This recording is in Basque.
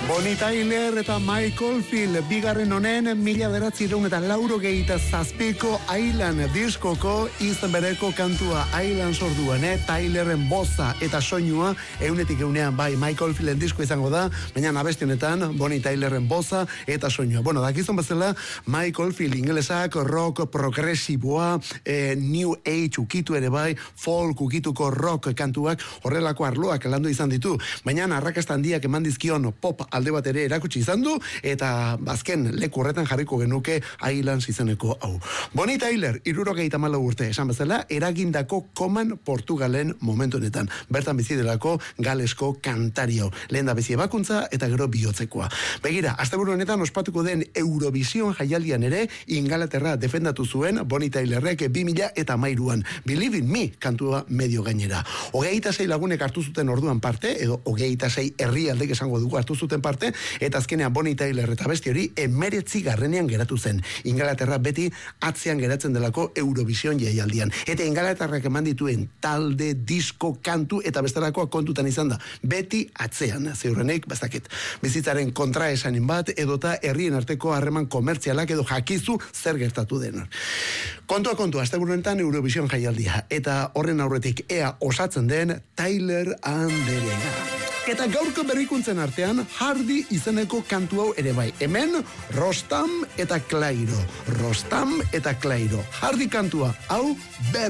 Bonnie Tyler eta Michael Field bigarren honen 1987ko Island diskoko izen bereko kantua Island sorduan, Tylerren boza eta soinua eunetik eunean bai Michael Fielden disko izango da, baina abesti honetan Bonnie Tylerren boza eta soinua. Bueno, dakizun bezala Michael Field ingelesak rock progresiboa, new age ukitu ere bai, folk ukituko rock kantuak horrelako arloak landu izan ditu, baina arrakasta handiak eman dizkion pop alde bat ere erakutsi izan du, eta azken leku horretan jarriko genuke Islands izeneko hau. Bonnie Tyler, 74 urte, esan bezala, eragindako koman Portugalen momentu honetan. Bertan bizi delako galesko kantario. Lehen da bizi ebakuntza eta gero bihotzekoa. Begira, asteburu honetan ospatuko den Eurovision jaialdian ere, Ingalaterra defendatu zuen Bonnie Tylerrek 2013an. Believe in me kantua medio gainera. 26 lagunek hartu zuten orduan parte, edo 26 herrialdek esango dugu hartu zuten parte, eta azkenean Bonnie Tyler eta besti hori 19garrenean geratu zen. Ingalaterra beti atzean geratzen delako Eurovision jaialdian. Eta Ingalaterrak eman dituen talde, disko, kantu eta bestelakoa kontutan izan da. Beti atzean, ziurrenik, bazaket. Bizitzaren kontraesanin bat, edota herrien arteko harreman komertzialak edo jakizu zer gertatu den. Kontua, asteburunetan Eurovision jaialdia. Eta horren aurretik ea osatzen den Tyler Anderea. Eta gaurko berrikuntzen artean, Hardy izeneko kantu hau ere bai. Hemen, Rostam eta Clairo. Hardy kantua, hau